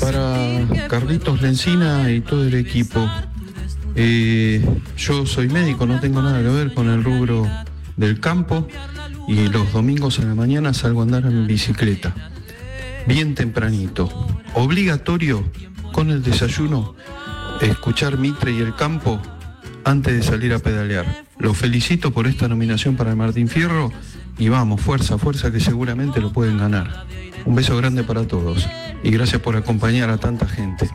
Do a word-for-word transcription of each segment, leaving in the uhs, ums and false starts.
para Carlitos Lencina y todo el equipo. Eh, yo soy médico, no tengo nada que ver con el rubro del campo y los domingos a la mañana salgo a andar en bicicleta, bien tempranito. Obligatorio con el desayuno escuchar Mitre y el campo antes de salir a pedalear. Los felicito por esta nominación para el Martín Fierro y vamos, fuerza, fuerza que seguramente lo pueden ganar. Un beso grande para todos y gracias por acompañar a tanta gente.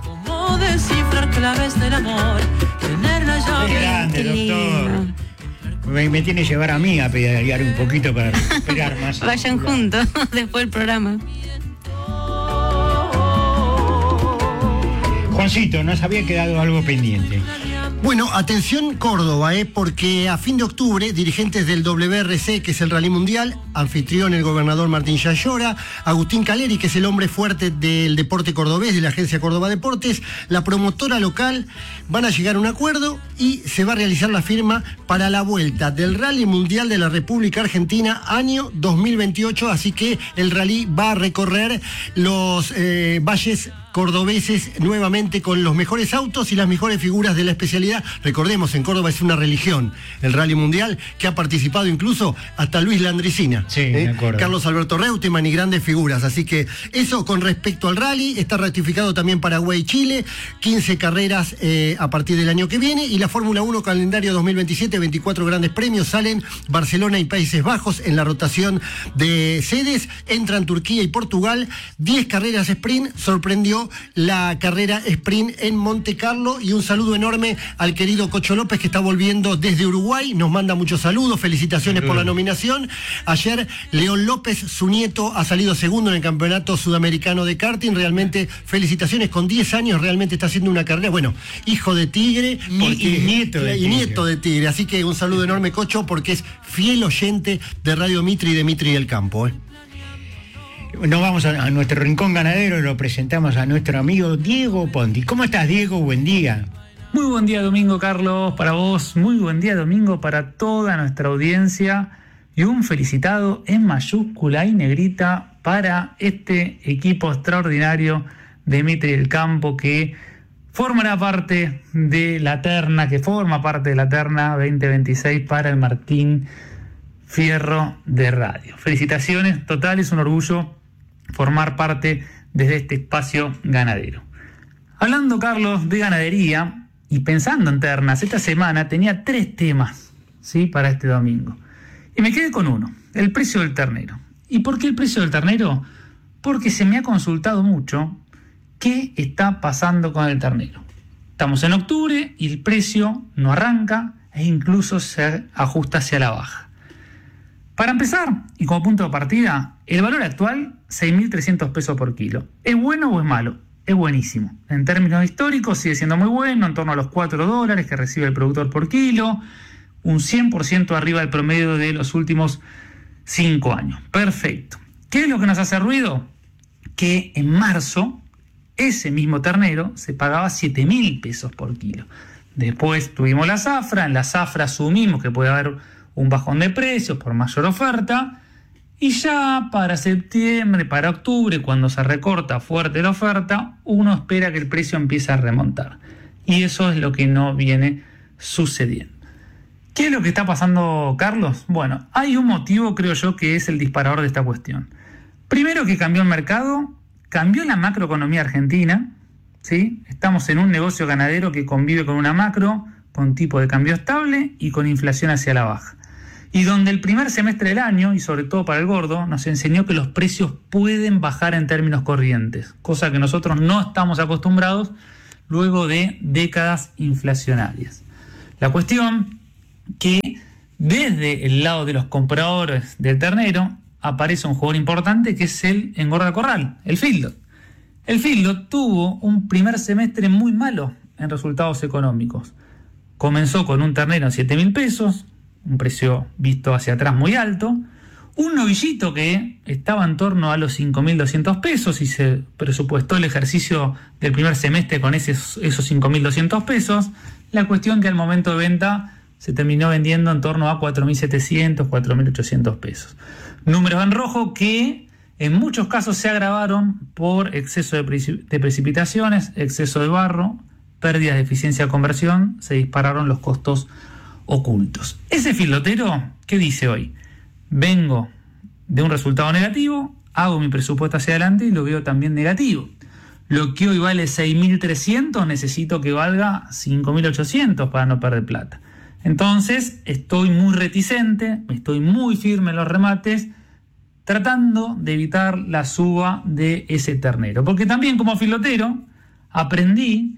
Qué grande, doctor. Me, me tiene que llevar a mí a pedalear un poquito para pegar más. Vayan juntos después del programa. Juancito, nos había quedado algo pendiente. Bueno, atención Córdoba, eh, porque a fin de octubre, dirigentes del W R C, que es el Rally Mundial, anfitrión el gobernador Martín Yayora, Agustín Caleri, que es el hombre fuerte del deporte cordobés, de la agencia Córdoba Deportes, la promotora local, van a llegar a un acuerdo y se va a realizar la firma para la vuelta del Rally Mundial de la República Argentina año dos mil veintiocho, así que el rally va a recorrer los eh, valles cordobeses nuevamente con los mejores autos y las mejores figuras de la especialidad. Recordemos, en Córdoba es una religión el Rally Mundial, que ha participado incluso hasta Luis Landricina, sí, ¿eh? me acuerdo. Carlos Alberto Reutemann y grandes figuras. Así que eso con respecto al rally. Está ratificado también Paraguay y Chile, quince carreras eh, a partir del año que viene, y la Fórmula uno calendario dos mil veintisiete, veinticuatro grandes premios, salen Barcelona y Países Bajos en la rotación de sedes, entran Turquía y Portugal, diez carreras sprint, sorprendió la carrera sprint en Monte Carlo, y un saludo enorme al querido Cocho López, que está volviendo desde Uruguay, nos manda muchos saludos, felicitaciones por la nominación. Ayer León López, su nieto, ha salido segundo en el campeonato sudamericano de karting, realmente felicitaciones, con diez años realmente está haciendo una carrera, bueno, hijo de Tigre porque, y nieto de y Tigre. nieto de Tigre, así que un saludo enorme Cocho, porque es fiel oyente de Radio Mitre y de Mitre y el Campo, ¿eh? Nos vamos a, a nuestro rincón ganadero y lo presentamos a nuestro amigo Diego Ponti. ¿Cómo estás, Diego? Buen día. Muy buen día, Domingo, Carlos, para vos. Muy buen día, Domingo, para toda nuestra audiencia. Y un felicitado en mayúscula y negrita para este equipo extraordinario de Mitre y el Campo, que formará parte de la terna, que forma parte de la terna veinte veintiséis para el Martín Fierro de Radio. Felicitaciones totales, un orgullo formar parte desde este espacio ganadero. Hablando, Carlos, de ganadería y pensando en ternas, esta semana tenía tres temas, ¿sí?, para este domingo. Y me quedé con uno, el precio del ternero. ¿Y por qué el precio del ternero? Porque se me ha consultado mucho qué está pasando con el ternero. Estamos en octubre y el precio no arranca e incluso se ajusta hacia la baja. Para empezar, y como punto de partida, el valor actual, seis mil trescientos pesos por kilo. ¿Es bueno o es malo? Es buenísimo. En términos históricos sigue siendo muy bueno, en torno a los cuatro dólares que recibe el productor por kilo, un cien por ciento arriba del promedio de los últimos cinco años. Perfecto. ¿Qué es lo que nos hace ruido? Que en marzo ese mismo ternero se pagaba siete mil pesos por kilo. Después tuvimos la zafra, en la zafra asumimos que puede haber un bajón de precios por mayor oferta, y ya para septiembre, para octubre, cuando se recorta fuerte la oferta, uno espera que el precio empiece a remontar. Y eso es lo que no viene sucediendo. ¿Qué es lo que está pasando, Carlos? Bueno, hay un motivo, creo yo, que es el disparador de esta cuestión. Primero, que cambió el mercado, cambió la macroeconomía argentina, ¿sí? Estamos en un negocio ganadero que convive con una macro, con tipo de cambio estable y con inflación hacia la baja. Y donde el primer semestre del año, y sobre todo para el gordo, nos enseñó que los precios pueden bajar en términos corrientes, cosa que nosotros no estamos acostumbrados luego de décadas inflacionarias. La cuestión que desde el lado de los compradores del ternero aparece un jugador importante, que es el engorda corral, el feedlot. El feedlot tuvo un primer semestre muy malo en resultados económicos. Comenzó con un ternero en siete mil pesos, un precio visto hacia atrás muy alto, un novillito que estaba en torno a los cinco mil doscientos pesos y se presupuestó el ejercicio del primer semestre con esos, esos cinco mil doscientos pesos. La cuestión que al momento de venta se terminó vendiendo en torno a cuatro mil setecientos, cuatro mil ochocientos pesos. Números en rojo que en muchos casos se agravaron por exceso de, preci- de precipitaciones, exceso de barro, pérdidas de eficiencia de conversión, se dispararon los costos ocultos. Ese filotero, ¿qué dice hoy? Vengo de un resultado negativo, hago mi presupuesto hacia adelante y lo veo también negativo. Lo que hoy vale seis mil trescientos, necesito que valga cinco mil ochocientos para no perder plata. Entonces, estoy muy reticente, estoy muy firme en los remates, tratando de evitar la suba de ese ternero. Porque también como filotero aprendí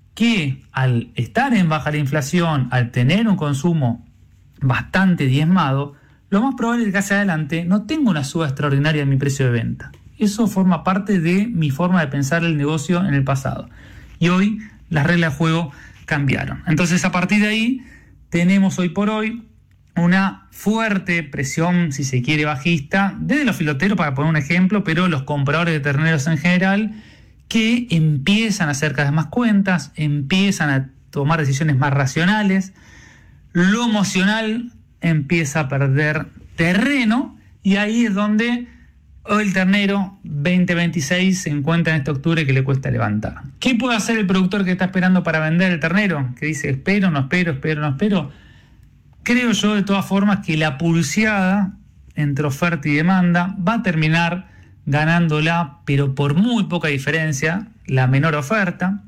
que al estar en baja la inflación, al tener un consumo bastante diezmado, lo más probable es que hacia adelante no tenga una suba extraordinaria en mi precio de venta. Eso forma parte de mi forma de pensar el negocio en el pasado. Y hoy las reglas de juego cambiaron. Entonces, a partir de ahí, tenemos hoy por hoy una fuerte presión, si se quiere, bajista, desde los filoteros, para poner un ejemplo, pero los compradores de terneros en general, que empiezan a hacer cada vez más cuentas, empiezan a tomar decisiones más racionales, lo emocional empieza a perder terreno, y ahí es donde hoy el ternero veinte veintiséis se encuentra en este octubre que le cuesta levantar. ¿Qué puede hacer el productor que está esperando para vender el ternero? Que dice, espero, no espero, espero, no espero. Creo yo de todas formas que la pulseada entre oferta y demanda va a terminar ganándola, pero por muy poca diferencia, la menor oferta.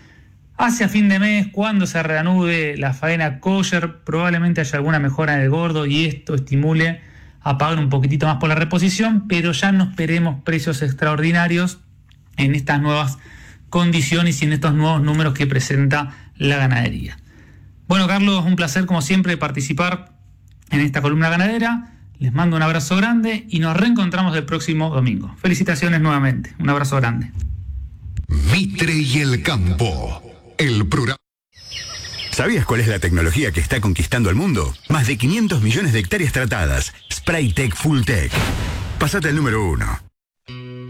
Hacia fin de mes, cuando se reanude la faena kosher, probablemente haya alguna mejora en el gordo y esto estimule a pagar un poquitito más por la reposición, pero ya no esperemos precios extraordinarios en estas nuevas condiciones y en estos nuevos números que presenta la ganadería. Bueno, Carlos, un placer como siempre participar en esta columna ganadera. Les mando un abrazo grande y nos reencontramos el próximo domingo. Felicitaciones nuevamente. Un abrazo grande. Mitre y el campo. El programa. ¿Sabías cuál es la tecnología que está conquistando el mundo? Más de quinientos millones de hectáreas tratadas. Spraytec Full Tech. Pasate al número uno.